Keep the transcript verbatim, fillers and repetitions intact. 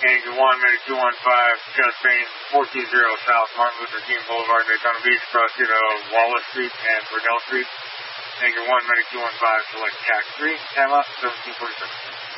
Anchor one, Medic two one five, Chest Pain, fourteen zero South Martin Luther King Boulevard, Daytona Beach, across to Wallace Street and Burdell Street. Anchor one, Medic two one five, select T A C three, time up, seventeen forty-six.